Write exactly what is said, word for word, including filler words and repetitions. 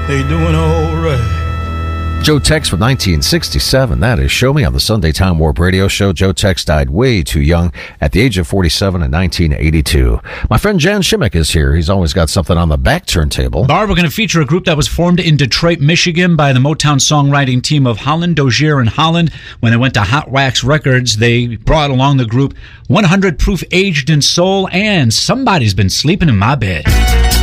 they doing all right. Joe Tex from nineteen sixty-seven. That is Show Me on the Sunday Time Warp Radio Show. Joe Tex died way too young at the age of forty-seven in nineteen eighty-two. My friend Jan Shimmick is here. He's always got something on the back turntable. Barb, we're going to feature a group that was formed in Detroit, Michigan by the Motown songwriting team of Holland, Dozier, and Holland. When they went to Hot Wax Records, they brought along the group one hundred Proof Aged in Soul and Somebody's Been Sleeping in My Bed.